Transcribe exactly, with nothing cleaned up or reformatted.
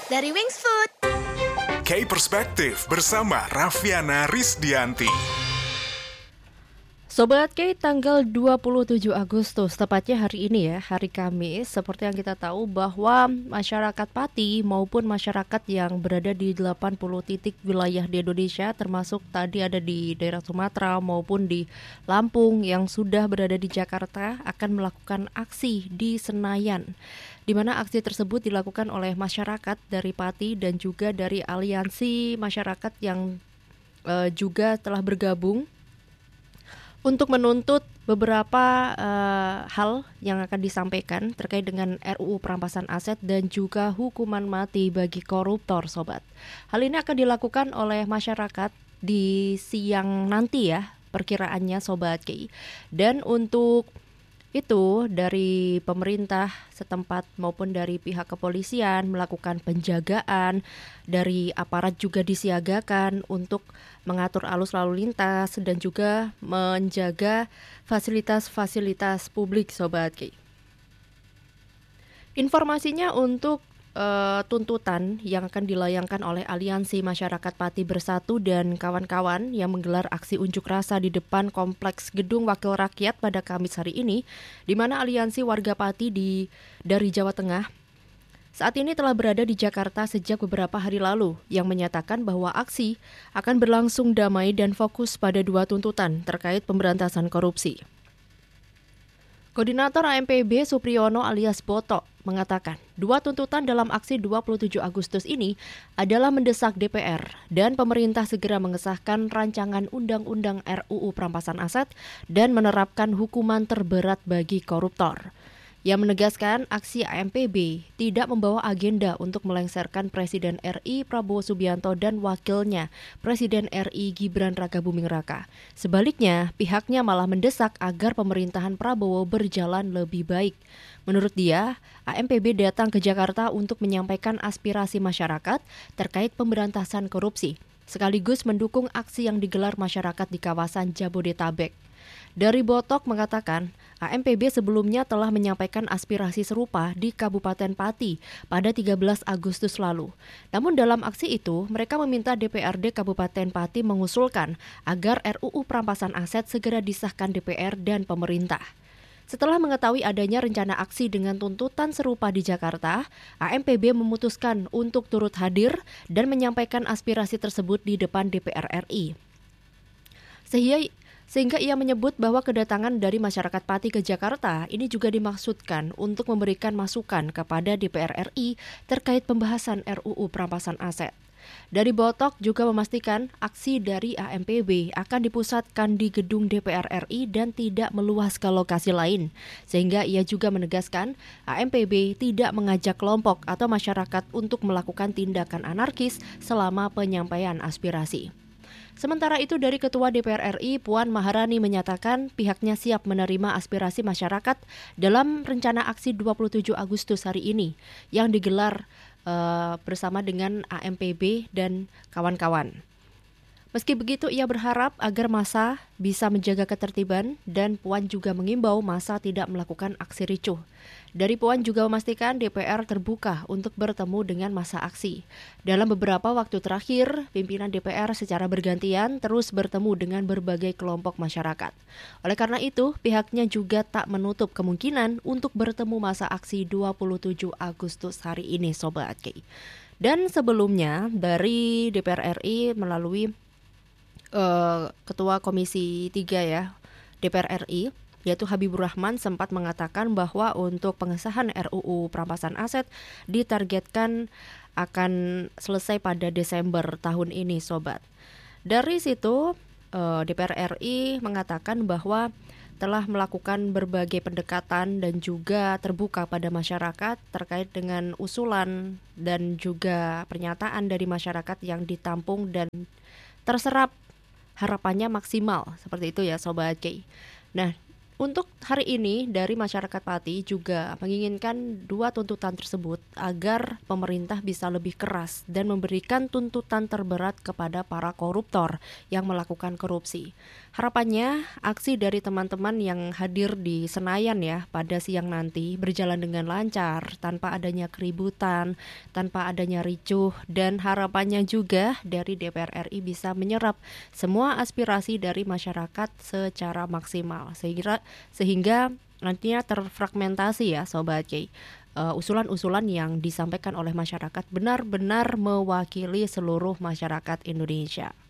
dari Wings Food. K-Perspektif bersama Raffiana Rizdianti. Sobat K, tanggal dua puluh tujuh Agustus, tepatnya hari ini ya, hari Kamis, seperti yang kita tahu bahwa masyarakat Pati maupun masyarakat yang berada di delapan puluh titik wilayah di Indonesia, termasuk tadi ada di daerah Sumatera maupun di Lampung yang sudah berada di Jakarta, akan melakukan aksi di Senayan, di mana aksi tersebut dilakukan oleh masyarakat dari Pati dan juga dari aliansi masyarakat yang uh, juga telah bergabung untuk menuntut beberapa uh, hal yang akan disampaikan terkait dengan R U U perampasan aset dan juga hukuman mati bagi koruptor, sobat. Hal ini akan dilakukan oleh masyarakat di siang nanti ya, perkiraannya sobat K. Dan untuk itu dari pemerintah setempat maupun dari pihak kepolisian melakukan penjagaan, dari aparat juga disiagakan untuk mengatur arus lalu lintas dan juga menjaga fasilitas-fasilitas publik, sobat K. Informasinya untuk uh, tuntutan yang akan dilayangkan oleh Aliansi Masyarakat Pati Bersatu dan kawan-kawan yang menggelar aksi unjuk rasa di depan Kompleks Gedung Wakil Rakyat pada Kamis hari ini, di mana aliansi warga Pati di dari Jawa Tengah saat ini telah berada di Jakarta sejak beberapa hari lalu, yang menyatakan bahwa aksi akan berlangsung damai dan fokus pada dua tuntutan terkait pemberantasan korupsi. Koordinator A M P B Supriyono alias Boto mengatakan, dua tuntutan dalam aksi dua puluh tujuh Agustus ini adalah mendesak D P R dan pemerintah segera mengesahkan rancangan Undang-Undang R U U Perampasan Aset dan menerapkan hukuman terberat bagi koruptor. Ia menegaskan aksi A M P B tidak membawa agenda untuk melengsarkan Presiden R I Prabowo Subianto dan wakilnya Presiden R I Gibran Rakabuming Raka. Sebaliknya, pihaknya malah mendesak agar pemerintahan Prabowo berjalan lebih baik. Menurut dia, A M P B datang ke Jakarta untuk menyampaikan aspirasi masyarakat terkait pemberantasan korupsi, sekaligus mendukung aksi yang digelar masyarakat di kawasan Jabodetabek. Dari Botok mengatakan, A M P B sebelumnya telah menyampaikan aspirasi serupa di Kabupaten Pati pada tiga belas Agustus lalu. Namun dalam aksi itu, mereka meminta D P R D Kabupaten Pati mengusulkan agar R U U Perampasan Aset segera disahkan D P R dan pemerintah. Setelah mengetahui adanya rencana aksi dengan tuntutan serupa di Jakarta, A M P B memutuskan untuk turut hadir dan menyampaikan aspirasi tersebut di depan D P R R I. Sehingga Sehingga ia menyebut bahwa kedatangan dari masyarakat Pati ke Jakarta ini juga dimaksudkan untuk memberikan masukan kepada D P R R I terkait pembahasan R U U Perampasan Aset. Dari Botok juga memastikan aksi dari A M P B akan dipusatkan di gedung D P R R I dan tidak meluas ke lokasi lain. Sehingga ia juga menegaskan A M P B tidak mengajak kelompok atau masyarakat untuk melakukan tindakan anarkis selama penyampaian aspirasi. Sementara itu dari Ketua D P R R I Puan Maharani menyatakan pihaknya siap menerima aspirasi masyarakat dalam rencana aksi dua puluh tujuh Agustus hari ini yang digelar uh, bersama dengan A M P B dan kawan-kawan. Meski begitu, ia berharap agar massa bisa menjaga ketertiban dan Puan juga mengimbau massa tidak melakukan aksi ricuh. Dari Puan juga memastikan D P R terbuka untuk bertemu dengan massa aksi. Dalam beberapa waktu terakhir, pimpinan D P R secara bergantian terus bertemu dengan berbagai kelompok masyarakat. Oleh karena itu, pihaknya juga tak menutup kemungkinan untuk bertemu massa aksi dua puluh tujuh Agustus hari ini, Sobat K. Dan sebelumnya, dari D P R R I melalui uh, Ketua Komisi tiga ya, D P R R I, yaitu Habibur Rahman sempat mengatakan bahwa untuk pengesahan R U U Perampasan Aset ditargetkan akan selesai pada Desember tahun ini, Sobat. Dari situ D P R R I mengatakan bahwa telah melakukan berbagai pendekatan dan juga terbuka pada masyarakat terkait dengan usulan dan juga pernyataan dari masyarakat yang ditampung dan terserap harapannya maksimal, seperti itu ya Sobat K. Nah, Untuk hari ini dari masyarakat Pati juga menginginkan dua tuntutan tersebut agar pemerintah bisa lebih keras dan memberikan tuntutan terberat kepada para koruptor yang melakukan korupsi. Harapannya aksi dari teman-teman yang hadir di Senayan ya pada siang nanti berjalan dengan lancar tanpa adanya keributan, tanpa adanya ricuh, dan harapannya juga dari D P R R I bisa menyerap semua aspirasi dari masyarakat secara maksimal sehingga sehingga nantinya terfragmentasi ya Sobat K. Uh, usulan-usulan yang disampaikan oleh masyarakat benar-benar mewakili seluruh masyarakat Indonesia.